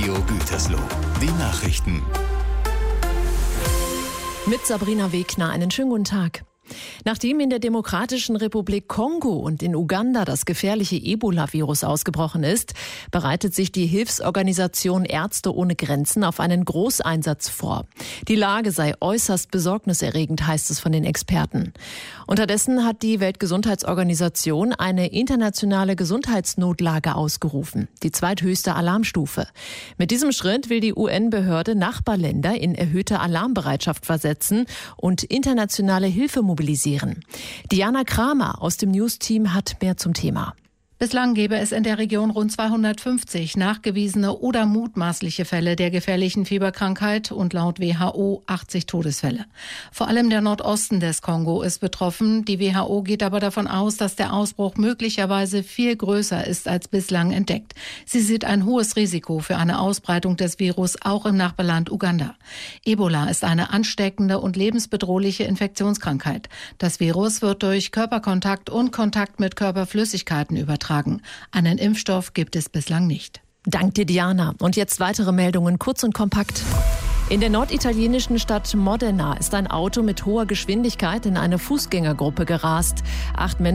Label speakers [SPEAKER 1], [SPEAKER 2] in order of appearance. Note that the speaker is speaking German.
[SPEAKER 1] Radio Gütersloh. Die Nachrichten.
[SPEAKER 2] Mit Sabrina Wegner, einen schönen guten Tag. Nachdem in der Demokratischen Republik Kongo und in Uganda das gefährliche Ebola-Virus ausgebrochen ist, bereitet sich die Hilfsorganisation Ärzte ohne Grenzen auf einen Großeinsatz vor. Die Lage sei äußerst besorgniserregend, heißt es von den Experten. Unterdessen hat die Weltgesundheitsorganisation eine internationale Gesundheitsnotlage ausgerufen, die zweithöchste Alarmstufe. Mit diesem Schritt will die UN-Behörde Nachbarländer in erhöhte Alarmbereitschaft versetzen und internationale Hilfe mobilisieren. Diana Kramer aus dem News-Team hat mehr zum Thema.
[SPEAKER 3] Bislang gäbe es in der Region rund 250 nachgewiesene oder mutmaßliche Fälle der gefährlichen Fieberkrankheit und laut WHO 80 Todesfälle. Vor allem der Nordosten des Kongo ist betroffen. Die WHO geht aber davon aus, dass der Ausbruch möglicherweise viel größer ist als bislang entdeckt. Sie sieht ein hohes Risiko für eine Ausbreitung des Virus auch im Nachbarland Uganda. Ebola ist eine ansteckende und lebensbedrohliche Infektionskrankheit. Das Virus wird durch Körperkontakt und Kontakt mit Körperflüssigkeiten übertragen. Einen Impfstoff gibt es bislang nicht.
[SPEAKER 2] Dank dir, Diana. Und jetzt weitere Meldungen, kurz und kompakt. In der norditalienischen Stadt Modena ist ein Auto mit hoher Geschwindigkeit in eine Fußgängergruppe gerast. 8 Menschen